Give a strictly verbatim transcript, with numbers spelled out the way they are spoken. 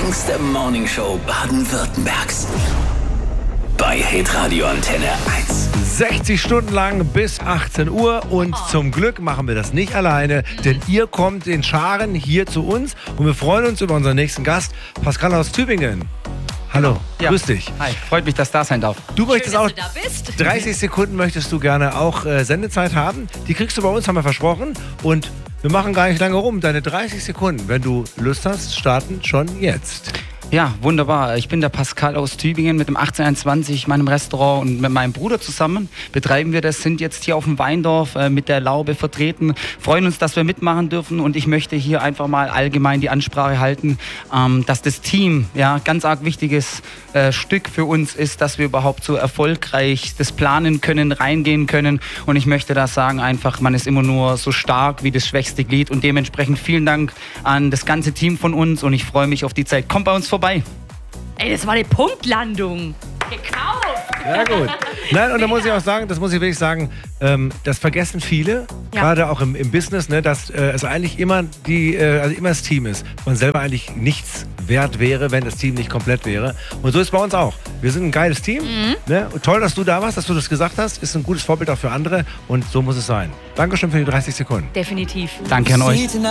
längste Morningshow Baden-Württembergs. Bei Hitradio Antenne eins. sechzig Stunden lang bis achtzehn Uhr und oh. zum Glück machen wir das nicht alleine, denn ihr kommt in Scharen hier zu uns und wir freuen uns über unseren nächsten Gast, Pascal aus Tübingen. Hallo, ja. Grüß dich. Hi, freut mich, dass ich da sein darf. Du möchtest Schön, auch, dass du da bist. dreißig Sekunden möchtest du gerne auch äh, Sendezeit haben. Die kriegst du bei uns, haben wir versprochen. Und wir machen gar nicht lange rum. Deine dreißig Sekunden, wenn du Lust hast, starten schon jetzt. Ja, wunderbar. Ich bin der Pascal aus Tübingen mit dem achtzehn einundzwanzig, meinem Restaurant, und mit meinem Bruder zusammen betreiben wir das, sind jetzt hier auf dem Weindorf äh, mit der Laube vertreten, freuen uns, dass wir mitmachen dürfen, und ich möchte hier einfach mal allgemein die Ansprache halten, ähm, dass das Team, ja, ganz arg wichtiges äh, Stück für uns ist, dass wir überhaupt so erfolgreich das planen können, reingehen können, und ich möchte da sagen einfach, man ist immer nur so stark wie das schwächste Glied, und dementsprechend vielen Dank an das ganze Team von uns, und ich freue mich auf die Zeit. Kommt bei uns vorbei. Ey, das war eine Punktlandung. Gekauft. Ja, gut. Nein, und da muss ich auch sagen, das muss ich wirklich sagen, ähm, das vergessen viele, Ja. gerade auch im, im Business, ne, dass äh, es eigentlich immer die, äh, also immer das Team ist. Man selber eigentlich nichts wert wäre, wenn das Team nicht komplett wäre. Und so ist es bei uns auch. Wir sind ein geiles Team. Mhm. Ne? Und toll, dass du da warst, dass du das gesagt hast. Ist ein gutes Vorbild auch für andere. Und so muss es sein. Dankeschön für die dreißig Sekunden. Definitiv. Danke an euch.